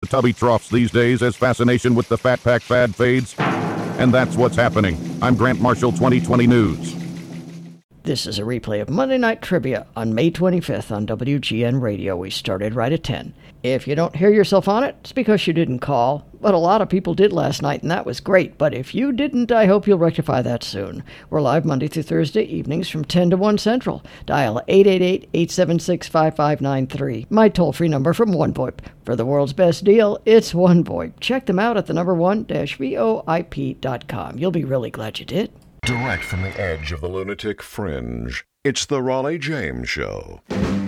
tubby troughs these days as fascination with the Fat Pack fad fades. And that's what's happening. I'm Grant Marshall, 2020 News. This is a replay of Monday Night Trivia on May 25th on WGN Radio. We started right at 10. If you don't hear yourself on it, it's because you didn't call. But a lot of people did last night, and that was great. But if you didn't, I hope you'll rectify that soon. We're live Monday through Thursday evenings from 10 to 1 Central. Dial 888-876-5593. My toll-free number from OneVoIP. For the world's best deal, it's OneVoIP. Check them out at the number one-voip.com. You'll be really glad you did. Direct from the edge of the lunatic fringe, it's the Raleigh James Show.